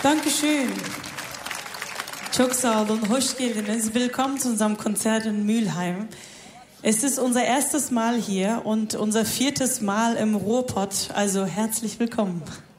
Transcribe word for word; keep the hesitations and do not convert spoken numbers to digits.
Dankeschön. Çok sağ olun, hoş geldiniz. Willkommen zu unserem Konzert in Mülheim. Es ist unser erstes Mal hier und unser viertes Mal im Ruhrpott, also herzlich willkommen.